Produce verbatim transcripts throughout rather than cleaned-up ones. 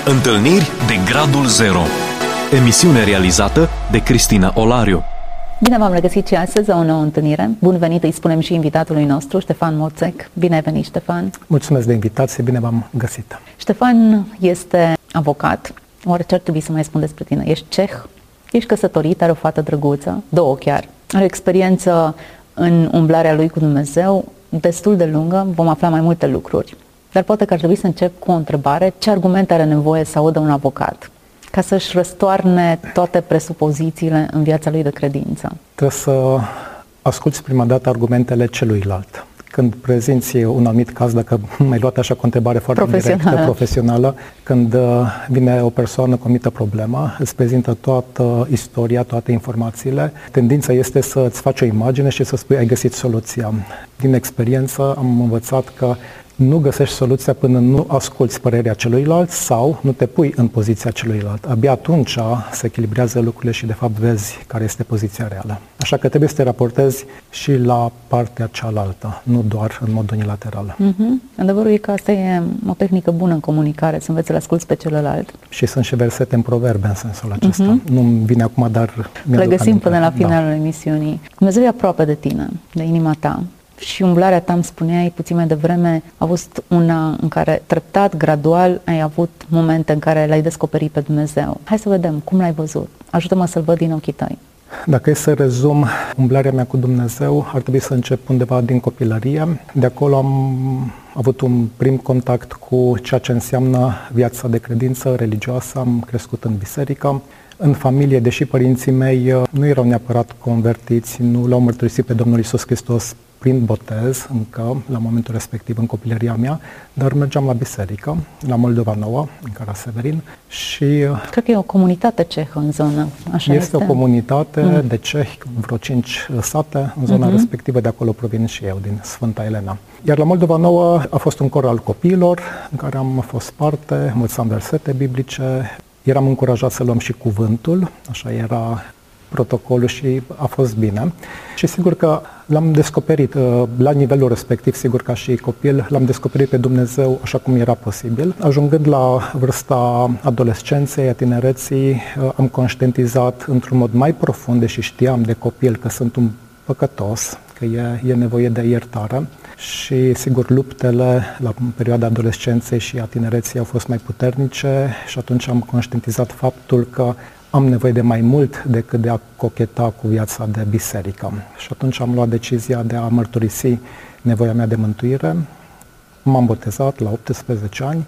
Întâlniri de Gradul Zero. Emisiune realizată de Cristina Olariu. Bine v-am regăsit și astăzi la o nouă întâlnire. Bun venit, îi spunem și invitatului nostru, Ștefan Moțec. Bine ai venit, Ștefan! Mulțumesc de invitație, bine v-am găsit! Ștefan este avocat. Oare ce ar trebui să mai spun despre tine? Ești ceh, ești căsătorit, are o fată drăguță, două chiar. Are experiență în umblarea lui cu Dumnezeu destul de lungă, vom afla mai multe lucruri. Dar poate că ar trebui să încep cu o întrebare: ce argumente are nevoie să audă un avocat ca să-și răstoarne toate presupozițiile în viața lui de credință? Trebuie să asculți prima dată argumentele celuilalt. Când prezinți un anumit caz, dacă m-ai luat așa cu o întrebare foarte directă, profesională, când vine o persoană cu o anumită problemă, îți prezintă toată istoria, toate informațiile, tendința este să îți faci o imagine și să spui ai găsit soluția. Din experiență am învățat că nu găsești soluția până nu asculți părerea celuilalt sau nu te pui în poziția celuilalt. Abia atunci se echilibrează lucrurile și de fapt vezi care este poziția reală. Așa că trebuie să te raportezi și la partea cealaltă, nu doar în mod unilateral. Mm-hmm. Adevărul e că asta e o tehnică bună în comunicare, să înveți să-l asculți pe celălalt. Și sunt și versete în proverbe în sensul acesta. Mm-hmm. Nu-mi vine acum, dar le găsim până la finalul da. emisiunii. Dumnezeu e aproape de tine, de inima ta. Și umblarea ta, îmi spuneai puțin mai devreme, a fost una în care treptat, gradual, ai avut momente în care l-ai descoperit pe Dumnezeu. Hai să vedem, cum l-ai văzut? Ajută-mă să-l văd din ochii tăi. Dacă e să rezum umblarea mea cu Dumnezeu, ar trebui să încep undeva din copilărie. De acolo am avut un prim contact cu ceea ce înseamnă viața de credință religioasă. Am crescut în biserică. În familie, deși părinții mei nu erau neapărat convertiți, nu l-au mărturisit pe Domnul Iisus Hristos prin botez, încă, la momentul respectiv, în copilăria mea, dar mergeam la biserică, la Moldova Nouă, în Cara Severin, și... Cred că e o comunitate cehă în zonă, așa este? Este o comunitate mm. de cehi, vreo cinci sate, în zona mm-hmm. respectivă, de acolo provin și eu, din Sfânta Elena. Iar la Moldova Nouă a fost un cor al copiilor, în care am fost parte, învățam versete biblice, eram încurajat să luăm și cuvântul, așa era protocolul și a fost bine. Și sigur că l-am descoperit, la nivelul respectiv, sigur ca și copil, l-am descoperit pe Dumnezeu așa cum era posibil. Ajungând la vârsta adolescenței, a tinereții, am conștientizat într-un mod mai profund, deși știam de copil că sunt un păcătos, că e, e nevoie de iertare. Și, sigur, luptele la perioada adolescenței și a tinereții au fost mai puternice și atunci am conștientizat faptul că am nevoie de mai mult decât de a cocheta cu viața de biserică. Și atunci am luat decizia de a mărturisi nevoia mea de mântuire. M-am botezat la optsprezece ani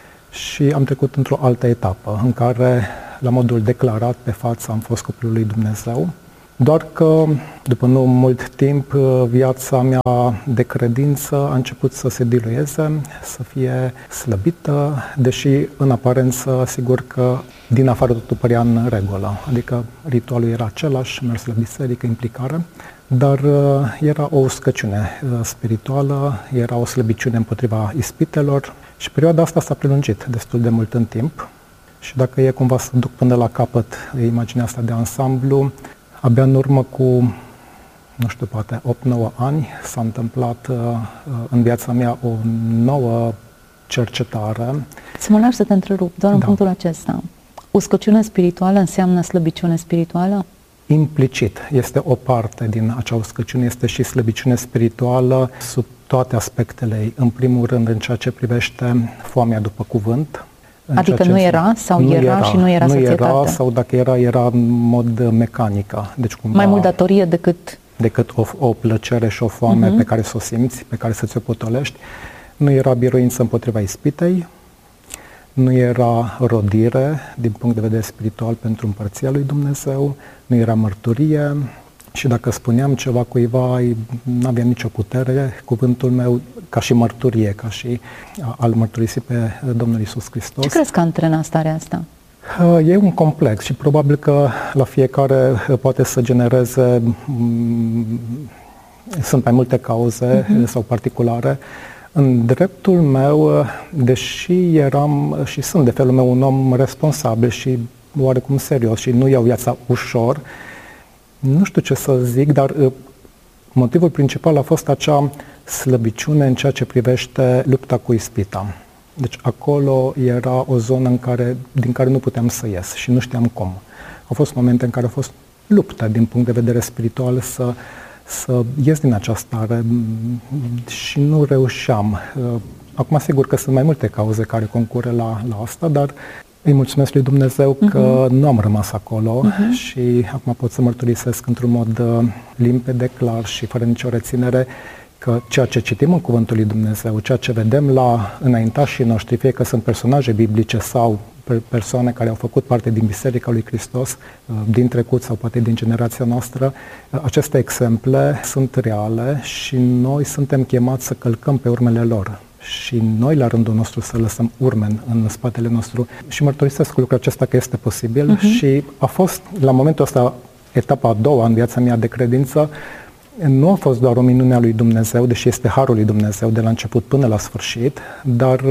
și am trecut într-o altă etapă în care, la modul declarat pe față, am fost copilul lui Dumnezeu. Doar că, după nu mult timp, viața mea de credință a început să se dilueze, să fie slăbită, deși în aparență, sigur că din afară totul părea în regulă. Adică ritualul era același, mers la biserică, implicare, dar era o uscăciune spirituală, era o slăbiciune împotriva ispitelor și perioada asta s-a prelungit destul de mult în timp. Și dacă e cumva să duc până la capăt imaginea asta de ansamblu, abia în urmă cu, nu știu, poate opt nouă ani s-a întâmplat uh, în viața mea o nouă cercetare. Să mă lași să te întrerup, doar în da. punctul acesta. Uscăciune spirituală înseamnă slăbiciune spirituală? Implicit. Este o parte din acea uscăciune, este și slăbiciune spirituală sub toate aspectele ei. În primul rând, în ceea ce privește foamea după cuvânt. Adică nu era sau nu era, era și nu era nu sațietate? Nu era sau dacă era, era în mod mecanică. Deci cumva mai mult datorie decât... decât o, o plăcere și o foame uh-huh. pe care să o simți, pe care să ți-o potolești. Nu era biruință împotriva ispitei, nu era rodire din punct de vedere spiritual pentru împărția lui Dumnezeu, nu era mărturie și dacă spuneam ceva cuiva, nu aveam nicio putere, cuvântul meu ca și mărturie, ca și a-L mărturisi pe Domnul Iisus Hristos. Ce crezi că antrena starea asta? E un complex și probabil că la fiecare poate să genereze, sunt mai multe cauze uh-huh. sau particulare. În dreptul meu, deși eram și sunt de felul meu un om responsabil și oarecum serios și nu iau viața ușor, nu știu ce să zic, dar motivul principal a fost acea slăbiciune în ceea ce privește lupta cu ispita. Deci acolo era o zonă în care, din care nu puteam să ies și nu știam cum. Au fost momente în care a fost luptă din punct de vedere spiritual să, să ies din această stare și nu reușeam. Acum, sigur că sunt mai multe cauze care concură la, la asta, dar îi mulțumesc lui Dumnezeu că uh-huh. nu am rămas acolo uh-huh. și acum pot să mărturisesc într-un mod limpede, clar și fără nicio reținere că ceea ce citim în Cuvântul lui Dumnezeu, ceea ce vedem la înaintașii noștri, fie că sunt personaje biblice sau persoane care au făcut parte din Biserica lui Hristos, din trecut sau poate din generația noastră, aceste exemple sunt reale și noi suntem chemați să călcăm pe urmele lor. Și noi, la rândul nostru, să lăsăm urme în spatele nostru. Și mărturisesc lucrul acesta că este posibil uh-huh. și a fost, la momentul ăsta, etapa a doua în viața mea de credință. Nu a fost doar o minune a lui Dumnezeu, deși este harul lui Dumnezeu de la început până la sfârșit, dar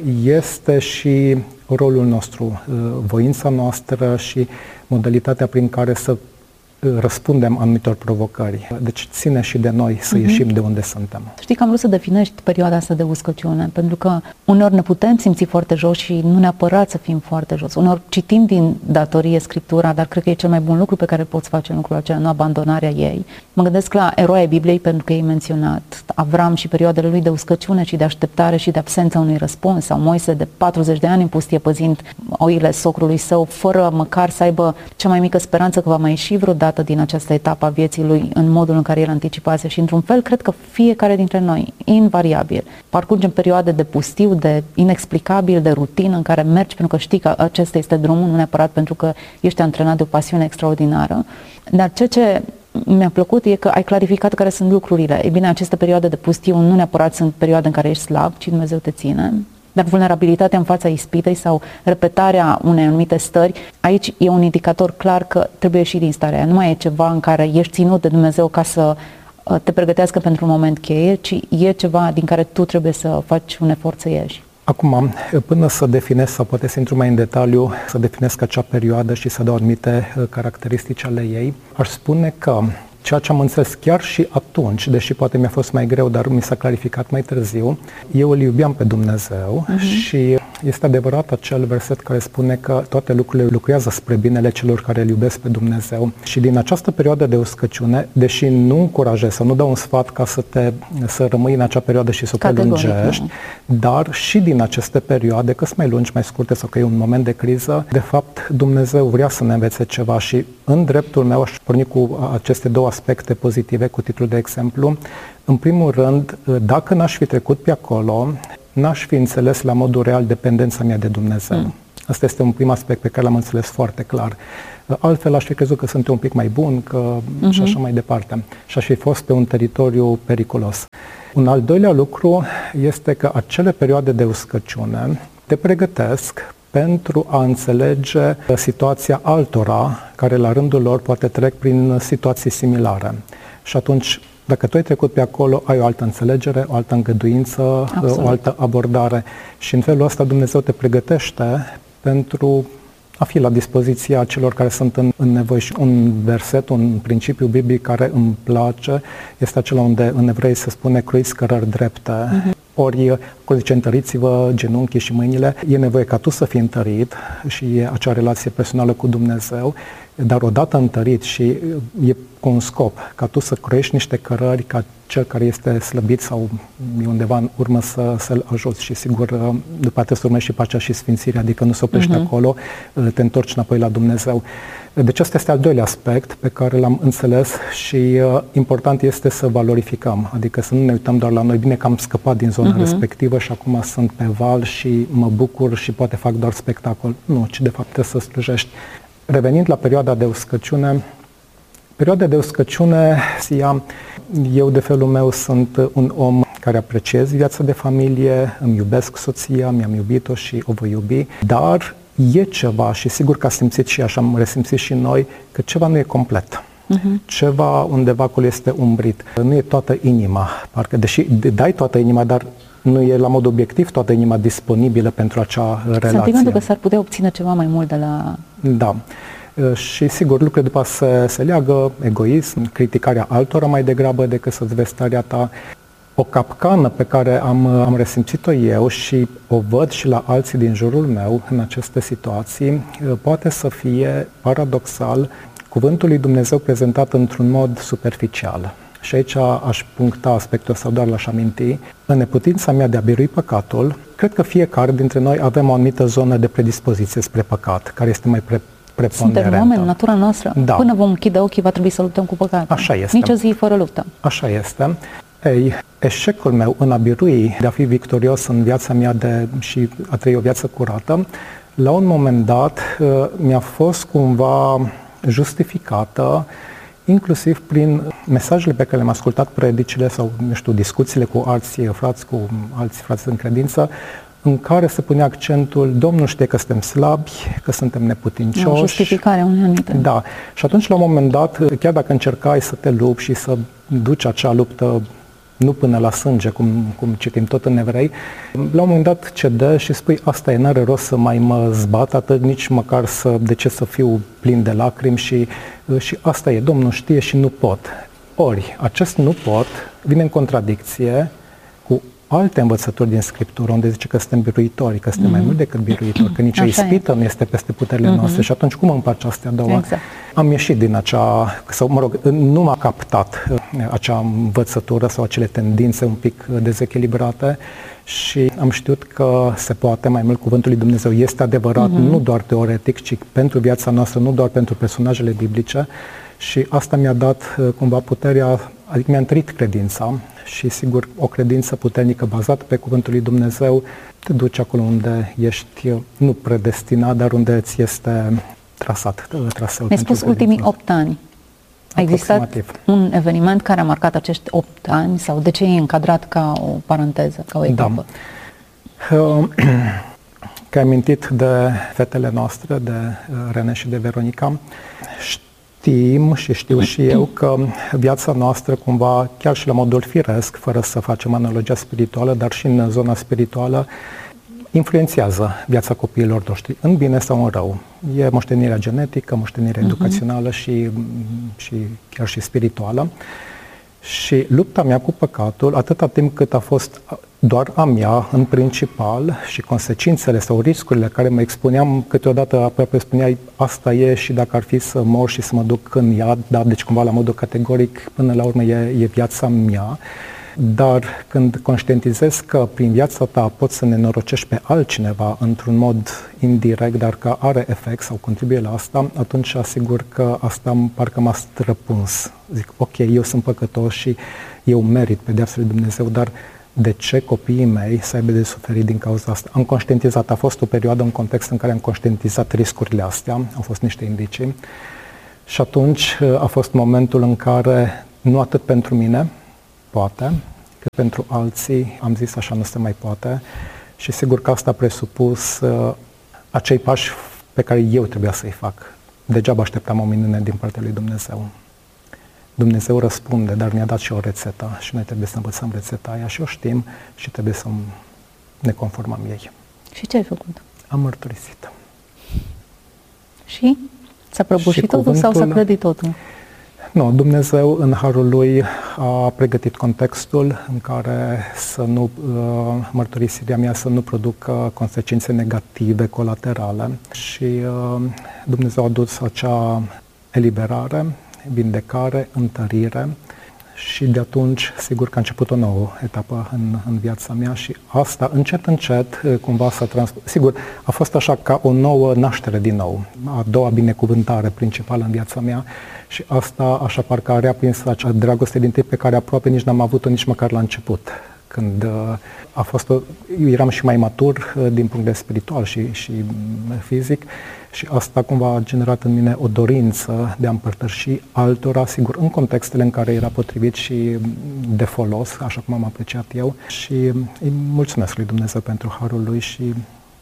este și rolul nostru, voința noastră și modalitatea prin care să răspundem anumitor provocări. Deci ține și de noi să uh-huh. ieșim de unde suntem. Știi că am vrut să definești perioada asta de uscăciune, pentru că uneori ne putem simți foarte jos și nu neapărat să fim foarte jos. Uneori citim din datorie Scriptura, dar cred că e cel mai bun lucru pe care îl poți face în lucrul acela, nu abandonarea ei. Mă gândesc la eroii Bibliei, pentru că ei menționat Avram și perioadele lui de uscăciune și de așteptare și de absența unui răspuns, sau Moise de patruzeci de ani în pustie păzind oile socrului său, fără măcar să aibă cea mai mică speranță că va mai ieși vreodată din această etapă a vieții lui în modul în care el anticipase. Și într-un fel cred că fiecare dintre noi, invariabil, parcurgem perioade de pustiu, de inexplicabil, de rutină în care mergi pentru că știi că acesta este drumul, nu neapărat pentru că ești antrenat de o pasiune extraordinară. Dar ceea ce mi-a plăcut e că ai clarificat care sunt lucrurile. Ei bine, aceste perioade de pustiu nu neapărat sunt perioade în care ești slab, ci Dumnezeu te ține. Dar vulnerabilitatea în fața ispitei sau repetarea unei anumite stări, aici e un indicator clar că trebuie ieși din starea aia. Nu mai e ceva în care ești ținut de Dumnezeu ca să te pregătească pentru un moment cheie, ci e ceva din care tu trebuie să faci un efort să ieși. Acum, până să definesc, sau poate să intru mai în detaliu, să definesc acea perioadă și să dau anumite caracteristici ale ei, aș spune că ceea ce am înțeles chiar și atunci, deși poate mi-a fost mai greu, dar mi s-a clarificat mai târziu, eu îl iubeam pe Dumnezeu uh-huh. și este adevărat acel verset care spune că toate lucrurile lucrează spre binele celor care îl iubesc pe Dumnezeu. Și din această perioadă de uscăciune, deși nu încurajez sau nu dau un sfat ca să te să rămâi în acea perioadă și să o prelungești, dar și din aceste perioade, că sunt mai lungi, mai scurte sau că e un moment de criză, de fapt Dumnezeu vrea să ne învețe ceva și în dreptul meu aș porni cu aceste două aspecte pozitive, cu titlul de exemplu. În primul rând, dacă n-aș fi trecut pe acolo, n-aș fi înțeles la modul real dependența mea de Dumnezeu. Mm. Asta este un prim aspect pe care l-am înțeles foarte clar. Altfel aș fi crezut că sunt un pic mai bun că mm-hmm. și așa mai departe. Și aș fi fost pe un teritoriu periculos. Un al doilea lucru este că acele perioade de uscăciune te pregătesc pentru a înțelege situația altora care la rândul lor poate trec prin situații similare. Și atunci, dacă tu ai trecut pe acolo, ai o altă înțelegere, o altă îngăduință, Absolut. o altă abordare. Și în felul ăsta Dumnezeu te pregătește pentru a fi la dispoziția celor care sunt în, în nevoie. Și un verset, un principiu biblic care îmi place, este acela unde în evrei se spune cruiți cărări drepte. Uh-huh. Ori, acolo zice, întăriți-vă genunchii și mâinile. E nevoie ca tu să fii întărit și e acea relație personală cu Dumnezeu, dar odată întărit și e cu un scop, ca tu să croiești niște cărări, ca cel care este slăbit sau e undeva în urmă să, să-l ajuți. Și sigur, după aceea să urmești și pacea și sfințirea, adică nu se oprești uh-huh. acolo, te întorci înapoi la Dumnezeu. Deci asta este al doilea aspect pe care l-am înțeles și uh, important este să valorificăm, adică să nu ne uităm doar la noi, bine că am scăpat din zona uh-huh. respectivă și acum sunt pe val și mă bucur și poate fac doar spectacol. Nu, ci de fapt trebuie să slujești. Revenind la perioada de uscăciune, perioada de uscăciune, eu de felul meu sunt un om care apreciez viața de familie, îmi iubesc soția, mi-am iubit-o și o voi iubi, dar e ceva, și sigur că a simțit și așa am resimțit și noi, că ceva nu e complet. Uh-huh. Ceva undeva acolo este umbrit. Nu e toată inima, parcă, deși dai toată inima, dar nu e la mod obiectiv toată inima disponibilă pentru acea relație. Sentimentul că s-ar putea obține ceva mai mult de la... Da. Și sigur, lucrurile după se, se leagă, egoism, criticarea altora mai degrabă decât să-ți vezi starea ta. o capcană pe care am, am resimțit-o eu și o văd și la alții din jurul meu în aceste situații, poate să fie, paradoxal, cuvântul lui Dumnezeu prezentat într-un mod superficial. Și aici aș puncta aspectul sau doar l-aș aminti. În neputința mea de a birui păcatul, cred că fiecare dintre noi avem o anumită zonă de predispoziție spre păcat, care este mai pre- preponderentă. Suntem oameni, natura noastră. Da. Până vom închide ochii, va trebui să luptăm cu păcatul. Așa este. Nici o zi fără luptă. Așa este. Ei, eșecul meu în a birui, de a fi victorios în viața mea de, și a trăi o viață curată, la un moment dat mi-a fost cumva justificată inclusiv prin mesajele pe care le-am ascultat, predicile sau, nu știu, discuțiile cu alți frați, cu alți frați în credință, în care se punea accentul, Domnul știe că suntem slabi, că suntem neputincioși. O justificare unei anumite. Da. Și atunci, la un moment dat, chiar dacă încercai să te lupți și să duci acea luptă nu până la sânge, cum, cum citim tot în Evrei, la un moment dat cedă și spui, asta e, n-are rost să mai mă zbat atât, nici măcar să, de ce să fiu plin de lacrimi și, și asta e, Domnul știe și nu pot. Ori, acest nu pot vine în contradicție cu alte învățături din Scriptură, unde zice că suntem biruitori, că suntem mm-hmm. mai mult decât biruitori, că nicio ispită nu este peste puterile mm-hmm. noastre. Și atunci cum împaci astea două? Exact. Am ieșit din acea, sau mă rog, nu m-a captat acea învățătură sau acele tendințe un pic dezechilibrate și am știut că se poate, mai mult cuvântul lui Dumnezeu este adevărat, mm-hmm. nu doar teoretic, ci pentru viața noastră, nu doar pentru personajele biblice. Și asta mi-a dat cumva puterea, adică mi-a întărit credința și sigur o credință puternică bazată pe cuvântul lui Dumnezeu te duce acolo unde ești nu predestinat, dar unde îți este trasat traseul. Mi-ai spus ultimii opt ani. A existat un eveniment care a marcat acești opt ani sau de ce e încadrat ca o paranteză, ca o etapă? Da. Că ai amintit de fetele noastre, de Rene și de Veronica, știm și știu și eu că viața noastră cumva, chiar și la modul firesc, fără să facem analogia spirituală, dar și în zona spirituală, influențează viața copiilor noștri, în bine sau în rău. E moștenirea genetică, moștenirea uh-huh. educațională și, și chiar și spirituală. Și lupta mea cu păcatul, atâta timp cât a fost doar a mea, în principal, și consecințele sau riscurile care mă expuneam, câteodată aproape spuneai, asta e și dacă ar fi să mor și să mă duc în iad, da, deci cumva la modul categoric, până la urmă e, e viața mea. Dar când conștientizezi că prin viața ta poți să nenorocești pe altcineva într-un mod indirect, dar că are efect sau contribuie la asta, atunci asigur că asta parcă m-a străpuns. Zic, ok, eu sunt păcătos și eu merit pedeapsa lui Dumnezeu, dar de ce copiii mei să aibă de suferit din cauza asta? Am conștientizat, a fost o perioadă, un context în care am conștientizat riscurile astea, au fost niște indicii și atunci a fost momentul în care, nu atât pentru mine, poate, că pentru alții am zis așa nu se mai poate și sigur că asta a presupus uh, acei pași pe care eu trebuia să-i fac. Degeaba așteptam o minune din partea lui Dumnezeu. Dumnezeu răspunde, dar ne-a dat și o rețetă și noi trebuie să învățăm rețeta aia și o știm și trebuie să ne conformăm ei. Și ce ai făcut? Am mărturisit. Și? S-a prăbușit totul cuvântul... sau s-a clădit totul? Nu, Dumnezeu în harul lui a pregătit contextul în care să nu, uh, mărturisirea mea să nu producă consecințe negative, colaterale și uh, Dumnezeu a dus acea eliberare, vindecare, întărire și de atunci sigur că a început o nouă etapă în, în viața mea și asta încet, încet cumva s-a transpus. Sigur, a fost așa ca o nouă naștere din nou, a doua binecuvântare principală în viața mea și asta așa parcă a reaprins acea dragoste din tip pe care aproape nici n-am avut-o nici măcar la început. Când a fost o, eu eram și mai matur din punct de vedere spiritual și, și fizic și asta cumva a generat în mine o dorință de a împărtăși altora, sigur, în contextele în care era potrivit și de folos, așa cum am apreciat eu și îi mulțumesc lui Dumnezeu pentru harul lui și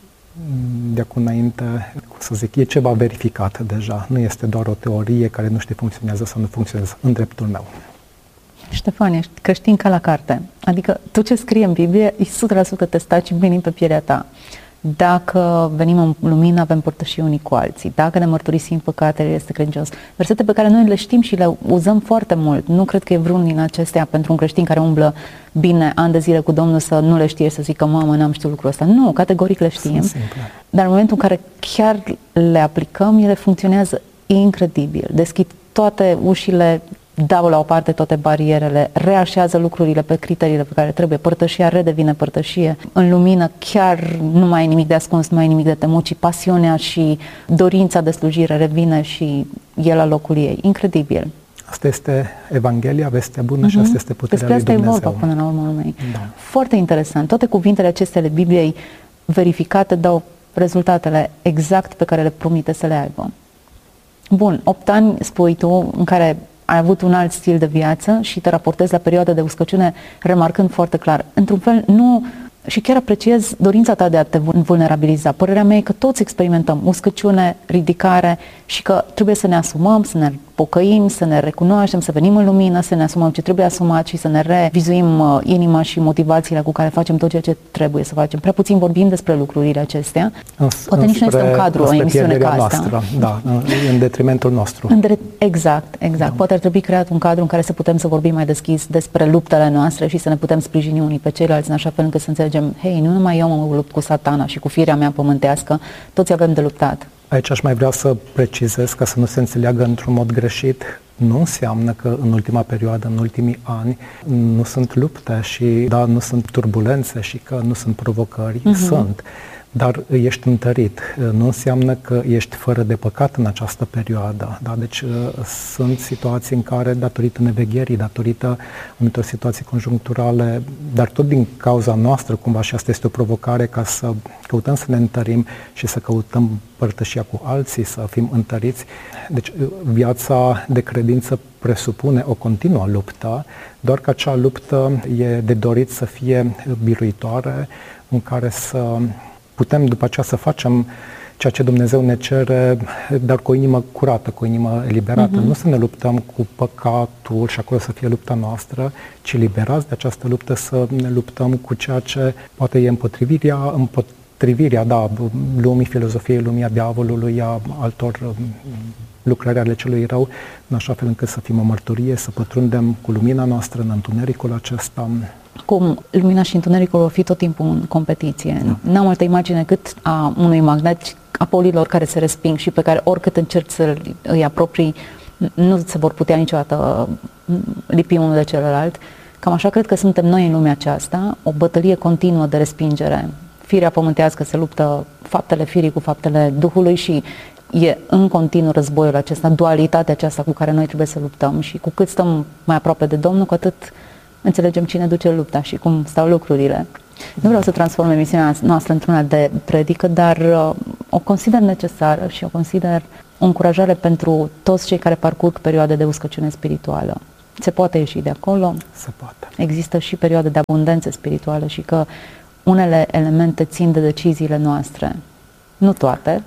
de acum înainte, cum să zic, e ceva verificat deja, nu este doar o teorie care nu știe funcționează sau nu funcționează în dreptul meu. Ștefan, ești creștin ca la carte. Adică tot ce scrie în Biblie e o sută la sută testat și venit pe pielea ta. Dacă venim în lumină, avem părtășie unii cu alții. Dacă ne mărturisim păcatele, este credincios. Versete pe care noi le știm și le uzăm foarte mult. Nu cred că e vreun din acestea pentru un creștin care umblă bine ani de zile cu Domnul să nu le știe, să zică, mamă, n-am știut lucrul ăsta. Nu, categoric le știm. Dar în momentul în care chiar le aplicăm, ele funcționează incredibil. Deschid toate ușile, dau la o parte toate barierele, reașează lucrurile pe criteriile pe care trebuie. Părtășia redevine părtășie. În lumină chiar nu mai e nimic de ascuns, nu mai e nimic de temut, ci pasiunea și dorința de slujire revine și e la locul ei. Incredibil. Asta este Evanghelia, vestea bună, uh-huh. și asta este puterea lui Dumnezeu. Despre asta e vorba până la urmă, mei. Da. Foarte interesant. Toate cuvintele acestea ale Bibliei verificate dau rezultatele exact pe care le promite să le aibă. Bun, opt ani, spui tu, în care ai avut un alt stil de viață și te raportezi la perioada de uscăciune remarcând foarte clar. Într-un fel, nu... Și chiar apreciez dorința ta de a te vulnerabiliza. Părerea mea e că toți experimentăm uscăciune, ridicare și că trebuie să ne asumăm, să ne pocăim, să ne recunoaștem, să venim în lumină, să ne asumăm ce trebuie asumat și să ne revizuim uh, inima și motivațiile cu care facem tot ceea ce trebuie să facem. Prea puțin vorbim despre lucrurile acestea. În, Poate nici nu este un cadru, o emisiune ca asta. Noastră, da, în detrimentul nostru. În dre- exact, exact. Da. Poate ar trebui creat un cadru în care să putem să vorbim mai deschis despre luptele noastre și să ne putem sprijini unii pe ceilalți în așa fel încât să înțelegem, hei, nu numai eu mă lupt cu Satana și cu firea mea pământească, toți avem de luptat. Aici aș mai vrea să precizez, ca să nu se înțeleagă într-un mod greșit, nu înseamnă că în ultima perioadă, în ultimii ani, nu sunt lupte și da, nu sunt turbulențe și că nu sunt provocări, uh-huh. sunt. Dar ești întărit. Nu înseamnă că ești fără de păcat în această perioadă. Da? Deci sunt situații în care, datorită nevegherii, datorită anumitor situații conjuncturale, dar tot din cauza noastră, cumva, și asta este o provocare ca să căutăm să ne întărim și să căutăm părtășia cu alții, să fim întăriți. Deci viața de credință presupune o continuă luptă, doar că acea luptă e de dorit să fie biruitoare, în care să putem după aceea să facem ceea ce Dumnezeu ne cere, dar cu o inimă curată, cu o inimă eliberată. Uh-huh. Nu să ne luptăm cu păcatul și acolo să fie lupta noastră, ci liberați de această luptă să ne luptăm cu ceea ce poate e împotrivirea, împotrivirea, da, lumii, filozofiei, lumii, a diavolului, a altor lucrări ale celui rău, în așa fel încât să fim o mărturie, să pătrundem cu lumina noastră în întunericul acesta. Cum lumina și întunericul vor fi tot timpul în competiție. Da. N-am altă imagine cât a unui magnet, a polilor care se resping și pe care oricât încerci să îi apropii, nu se vor putea niciodată lipi unul de celălalt. Cam așa cred că suntem noi în lumea aceasta, o bătălie continuă de respingere. Firea pământească se luptă faptele firii cu faptele Duhului și e în continuu războiul acesta, dualitatea aceasta cu care noi trebuie să luptăm și cu cât stăm mai aproape de Domnul, cu atât înțelegem cine duce lupta și cum stau lucrurile. Nu vreau să transform emisiunea noastră într-una de predică, dar uh, o consider necesară și o consider o încurajare pentru toți cei care parcurg perioade de uscăciune spirituală. Se poate ieși de acolo? Se poate. Există și perioade de abundență spirituală și că unele elemente țin de deciziile noastre. Nu toate.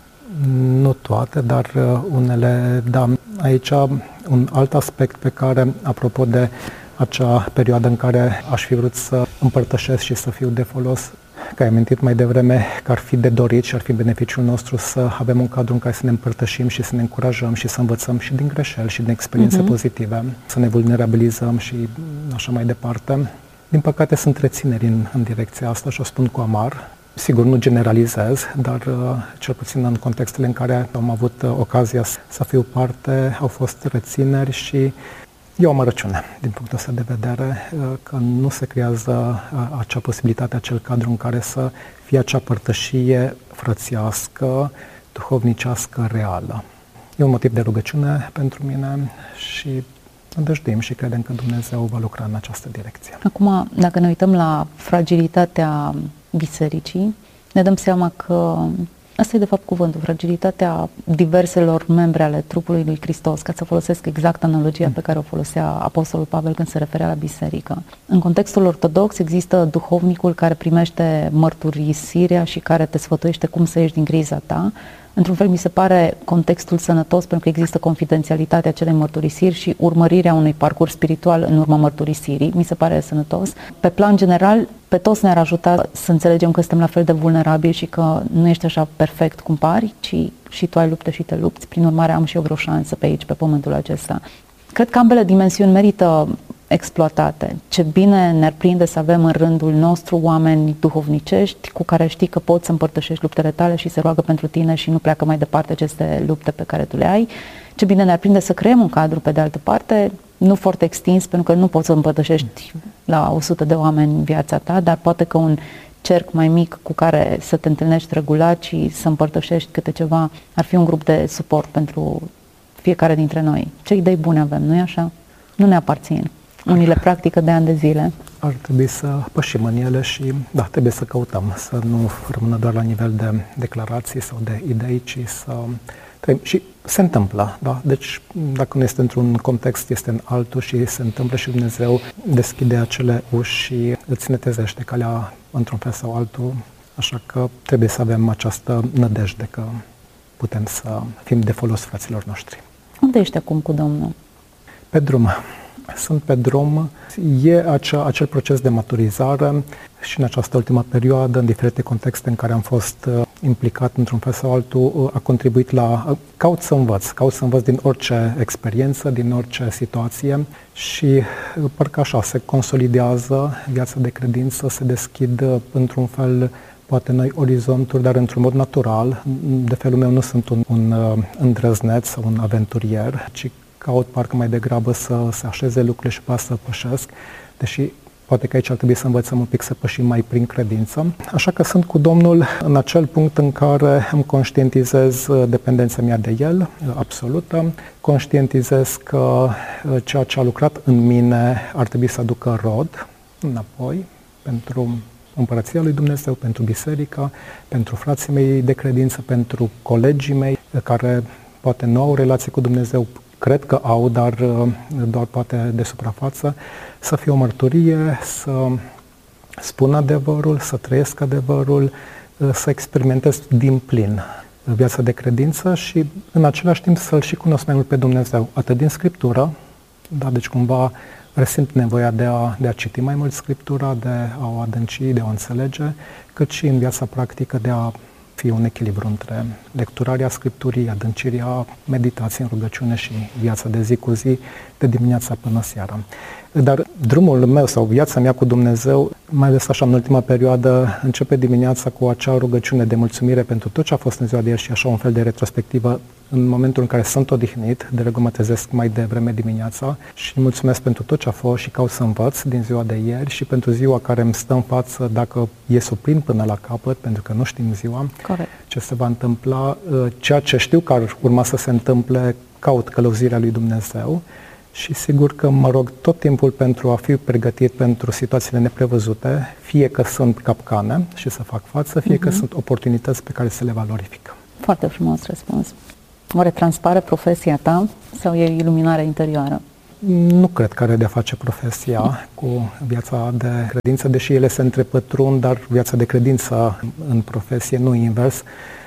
Nu toate, dar uh, unele, da. Aici un alt aspect pe care, apropo de acea perioadă în care aș fi vrut să împărtășesc și să fiu de folos, că ai amintit mai devreme că ar fi de dorit și ar fi beneficiul nostru să avem un cadru în care să ne împărtășim și să ne încurajăm și să învățăm și din greșeli și din experiențe uh-huh. pozitive, să ne vulnerabilizăm și așa mai departe. Din păcate sunt rețineri în, în direcția asta și o spun cu amar. Sigur, nu generalizez, dar cel puțin în contextele în care am avut ocazia să fiu parte, au fost rețineri și e o amărăciune din punctul ăsta de vedere, că nu se creează acea posibilitate, acel cadru în care să fie acea părtășie frățiască, duhovnicească, reală. E un motiv de rugăciune pentru mine și îndrăjduim și credem că Dumnezeu va lucra în această direcție. Acum, dacă ne uităm la fragilitatea bisericii, ne dăm seama că asta e de fapt cuvântul, fragilitatea diverselor membre ale trupului lui Hristos, ca să folosesc exact analogia pe care o folosea Apostolul Pavel când se referea la biserică. În contextul ortodox există duhovnicul care primește mărturisirea și care te sfătuiește cum să ieși din criza ta. Într-un fel mi se pare contextul sănătos pentru că există confidențialitatea acelei mărturisiri și urmărirea unui parcurs spiritual în urma mărturisirii. Mi se pare sănătos. Pe plan general, pe toți ne-ar ajuta să înțelegem că suntem la fel de vulnerabili și că nu ești așa perfect cum pari, ci și tu ai luptă și te lupți. Prin urmare, am și eu vreo șansă pe aici, pe pământul acesta. Cred că ambele dimensiuni merită exploatate. Ce bine ne-ar prinde să avem în rândul nostru oameni duhovnicești cu care știi că poți să împărtășești luptele tale și se roagă pentru tine și nu pleacă mai departe aceste lupte pe care tu le ai. Ce bine ne-ar prinde să creăm un cadru, pe de altă parte, nu foarte extins, pentru că nu poți să împărtășești la o sută de oameni viața ta, dar poate că un cerc mai mic cu care să te întâlnești regulat și să împărtășești câte ceva ar fi un grup de suport pentru fiecare dintre noi. Ce idei bune avem, nu-i așa? Nu ne aparțin. Unii le practică de ani de zile. Ar trebui să pășim în ele și, da, trebuie să căutăm, să nu rămână doar la nivel de declarații sau de idei, ci să trăim. Și se întâmplă, da? Deci, dacă nu este într-un context, este în altul și se întâmplă și Dumnezeu deschide acele uși și îți netezește calea într-un fel sau altul. Așa că trebuie să avem această nădejde că putem să fim de folos fraților noștri. Unde ești acum cu Domnul? Pe drum. Sunt pe drum. E acea, acel proces de maturizare și în această ultimă perioadă, în diferite contexte în care am fost uh, implicat într-un fel sau altul, uh, a contribuit la... Uh, caut să învăț, caut să învăț din orice experiență, din orice situație și uh, parcă așa se consolidează viața de credință, se deschid uh, într-un fel poate noi orizonturi, dar într-un mod natural. De felul meu nu sunt un, un uh, îndrăzneț sau un aventurier, ci caut parcă mai degrabă să se așeze lucrurile și pe să pășesc, deși poate că aici ar trebui să învățăm un pic să pășim mai prin credință. Așa că sunt cu Domnul în acel punct în care îmi conștientizez dependența mea de El, absolută, conștientizez că ceea ce a lucrat în mine ar trebui să aducă rod înapoi pentru Împărăția lui Dumnezeu, pentru biserică, pentru frații mei de credință, pentru colegii mei care poate nu au relație cu Dumnezeu, cred că au, dar doar poate de suprafață, să fie o mărturie, să spun adevărul, să trăiesc adevărul, să experimentez din plin viața de credință și în același timp să-L și cunosc mai mult pe Dumnezeu, atât din Scriptură, da, deci cumva resimt nevoia de a, de a citi mai mult Scriptura, de a o adânci, de a o înțelege, cât și în viața practică de a fi un echilibru între lecturarea Scripturii, adâncirea meditației în rugăciune și viața de zi cu zi, de dimineața până seara. Dar drumul meu sau viața mea cu Dumnezeu, mai ales așa în ultima perioadă, începe dimineața cu acea rugăciune de mulțumire pentru tot ce a fost în ziua de ieri și așa un fel de retrospectivă în momentul în care sunt odihnit, de regulă mă trezesc mai devreme dimineața și mulțumesc pentru tot ce a fost și caut să învăț din ziua de ieri și pentru ziua care îmi stă în față dacă e să o prind până la capăt, pentru că nu știm ziua, Corect. ce se va întâmpla, ceea ce știu că ar urma să se întâmple, caut călăuzirea lui Dumnezeu și sigur că mă rog tot timpul pentru a fi pregătit pentru situațiile neprevăzute, fie că sunt capcane și să fac față, fie uh-huh. că sunt oportunități pe care să le valorific. Foarte frumos răspuns. Oare transpare profesia ta sau e iluminarea interioară? Nu cred că are de-a face profesia cu viața de credință, deși ele se întrepătrund, dar viața de credință în profesie, nu invers.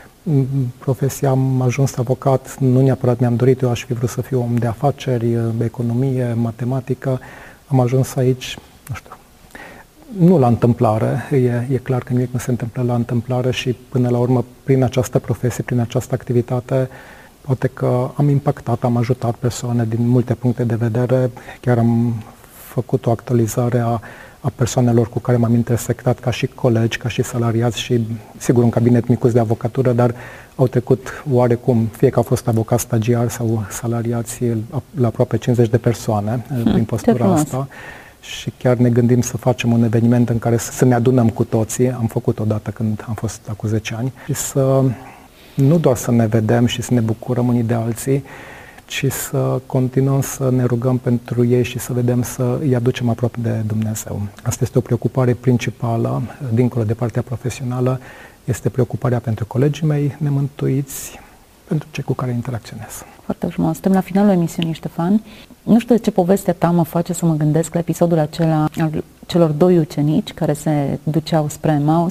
Profesia am ajuns avocat, nu neapărat mi-am dorit, eu aș fi vrut să fiu om de afaceri, economie, matematică. Am ajuns aici, nu știu, nu la întâmplare, e, e clar că nimic nu se întâmplă la întâmplare și până la urmă, prin această profesie, prin această activitate, poate că am impactat, am ajutat persoane din multe puncte de vedere, chiar am făcut o actualizare a, a persoanelor cu care m-am intersectat ca și colegi, ca și salariați și, sigur, un cabinet micuț de avocatură, dar au trecut oarecum, fie că au fost avocați stagiari sau salariați, la aproape cincizeci de persoane hmm, prin postura asta. Și chiar ne gândim să facem un eveniment în care să ne adunăm cu toții, am făcut odată când am fost acum zece ani, și să nu doar să ne vedem și să ne bucurăm unii de alții, ci să continuăm să ne rugăm pentru ei și să vedem să îi aducem aproape de Dumnezeu. Asta este o preocupare principală, dincolo de partea profesională, este preocuparea pentru colegii mei nemântuiți, pentru cei cu care interacționez. Foarte frumos. Suntem la finalul emisiunii, Ștefan. Nu știu de ce povestea ta mă face să mă gândesc la episodul acela al celor doi ucenici care se duceau spre Emaus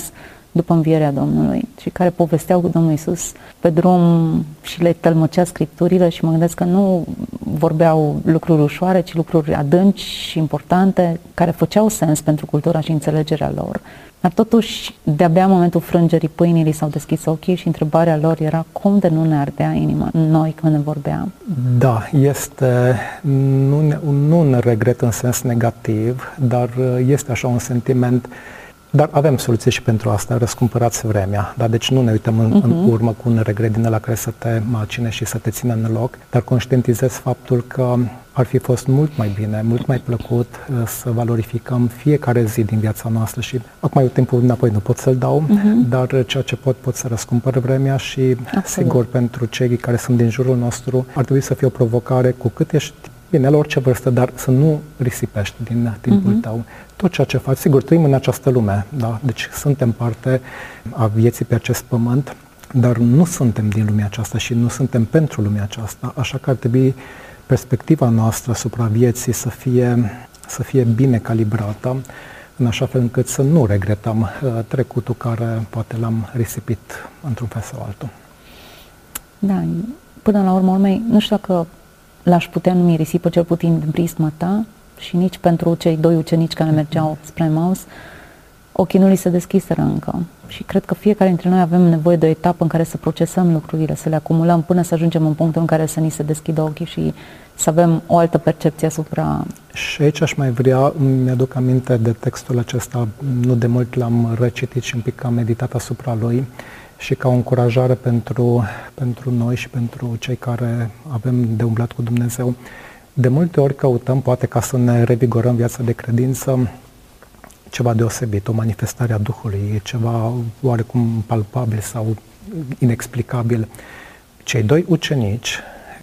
după învierea Domnului și care povesteau cu Domnul Iisus pe drum și le tălmăcea Scripturile și mă gândesc că nu vorbeau lucruri ușoare, ci lucruri adânci și importante care făceau sens pentru cultura și înțelegerea lor. Dar totuși, de-abia în momentul frângerii pâinii li s-au deschis ochii și întrebarea lor era cum de nu ne ardea inima noi când ne vorbeam. Da, este nu, nu un regret în sens negativ, dar este așa un sentiment. Dar avem soluții și pentru asta, răscumpărați vremea. Da? Deci nu ne uităm în, uh-huh. în urmă cu un regret din ăla care să te macine și să te țină în loc, dar conștientizez faptul că ar fi fost mult mai bine, mult mai plăcut uh, să valorificăm fiecare zi din viața noastră și acum eu timpul înapoi nu pot să-l dau, uh-huh. dar ceea ce pot, pot să răscumpăr vremea și Absolut. Sigur pentru cei care sunt din jurul nostru ar trebui să fie o provocare cu cât ești bine, la orice vârstă, dar să nu risipești din timpul uh-huh. tău. Tot ceea ce faci, sigur, trăim în această lume, da? Deci suntem parte a vieții pe acest pământ, dar nu suntem din lumea aceasta și nu suntem pentru lumea aceasta, așa că ar trebui perspectiva noastră asupra vieții să fie, să fie bine calibrată, în așa fel încât să nu regretăm uh, trecutul care poate l-am risipit într-un fel sau altul. Da, până la urmă, urmei, nu știu dacă l-aș putea numi risipă, cel puțin din prisma ta, și nici pentru cei doi ucenici care mergeau spre Emaus, ochii nu li se deschiseră încă. Și cred că fiecare dintre noi avem nevoie de o etapă în care să procesăm lucrurile, să le acumulăm până să ajungem în punctul în care să ni se deschidă ochii și să avem o altă percepție asupra... Și aici aș mai vrea, mi-aduc aminte de textul acesta, nu de mult l-am recitit și un pic am meditat asupra lui, și ca o încurajare pentru, pentru noi și pentru cei care avem de umblat cu Dumnezeu. De multe ori căutăm, poate ca să ne revigorăm viața de credință, ceva deosebit, o manifestare a Duhului, ceva oarecum palpabil sau inexplicabil. Cei doi ucenici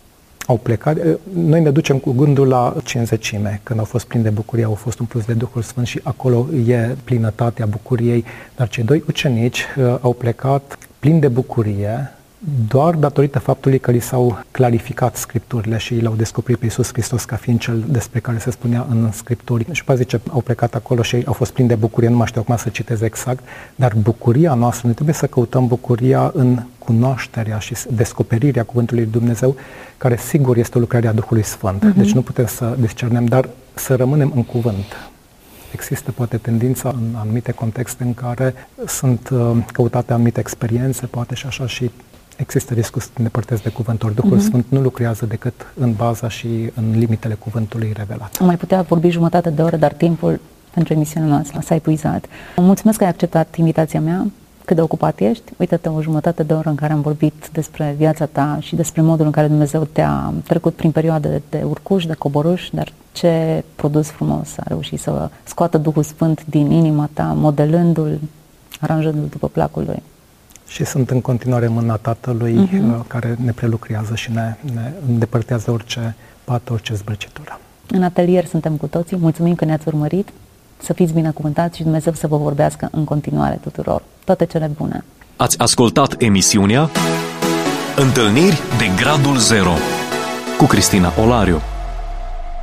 au plecat, noi ne ducem cu gândul la cincizecime, când au fost plini de bucurie, au fost umpluți de Duhul Sfânt și acolo e plinătatea bucuriei, dar cei doi ucenici uh, au plecat plini de bucurie doar datorită faptului că li s-au clarificat Scripturile și l-au descoperit pe Iisus Hristos ca fiind cel despre care se spunea în Scripturi. Și pe zice, au plecat acolo și au fost plini de bucurie, nu mai știu acum să citez exact, dar bucuria noastră, noi trebuie să căutăm bucuria în cunoașterea și descoperirea Cuvântului Lui Dumnezeu, care sigur este o lucrare a Duhului Sfânt. Uh-huh. Deci nu putem să discernem, dar să rămânem în cuvânt. Există poate tendința în anumite contexte în care sunt uh, căutate anumite experiențe, poate și așa, și există riscul să te îndepărtezi de cuvântul. Duhul uh-huh. Sfânt nu lucrează decât în baza și în limitele cuvântului revelat. Am mai putea vorbi jumătate de oră, dar timpul pentru emisiunea noastră s-a epuizat. Mulțumesc că ai acceptat invitația mea. Cât de ocupat ești? Uite-te, o jumătate de oră în care am vorbit despre viața ta și despre modul în care Dumnezeu te-a trecut prin perioade de urcuș, de coborâș, dar ce produs frumos a reușit să scoată Duhul Sfânt din inima ta, modelându-l, aranjându-l după placul Lui. Și sunt în continuare mâna Tatălui uh-huh. care ne prelucrează și ne, ne îndepărtează orice pată, orice zbârcitură. În atelier suntem cu toții. Mulțumim că ne-ați urmărit. Să fiți binecuvântați și Dumnezeu să vă vorbească în continuare tuturor. Toate cele bune! Ați ascultat emisiunea Întâlniri de Gradul Zero cu Cristina Olariu.